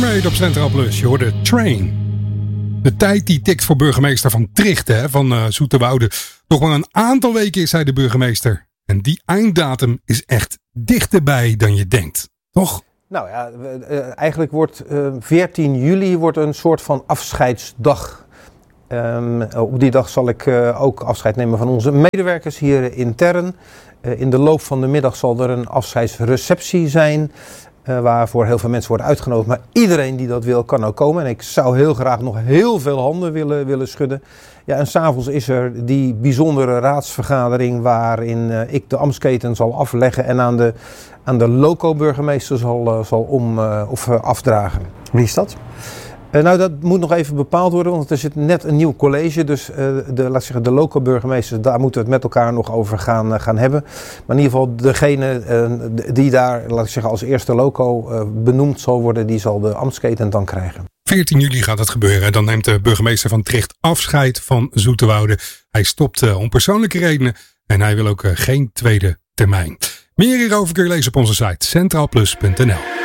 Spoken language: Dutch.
Upgrade op Centraal Plus. Je hoorde Train. De tijd die tikt voor burgemeester Van Trichten van Zoeterwoude. Nog maar een aantal weken is hij de burgemeester. En die einddatum is echt dichterbij dan je denkt. Toch? Nou ja, eigenlijk wordt 14 juli wordt een soort van afscheidsdag. Op die dag zal ik ook afscheid nemen van onze medewerkers hier intern. In de loop van de middag zal er een afscheidsreceptie zijn. Waarvoor heel veel mensen worden uitgenodigd. Maar iedereen die dat wil, kan ook komen. En ik zou heel graag nog heel veel handen willen schudden. Ja, en 's avonds is er die bijzondere raadsvergadering waarin ik de ambtsketen zal afleggen en aan de loco-burgemeester zal afdragen. Wie is dat? Nou, dat moet nog even bepaald worden, want er zit net een nieuw college. Dus de loco-burgemeesters, daar moeten we het met elkaar nog over gaan hebben. Maar in ieder geval, degene die daar, als eerste loco benoemd zal worden, die zal de ambtsketen dan krijgen. 14 juli gaat het gebeuren. Dan neemt de burgemeester van Tricht afscheid van Zoeterwoude. Hij stopt om persoonlijke redenen en hij wil ook geen tweede termijn. Meer hierover kun je lezen op onze site centraalplus.nl.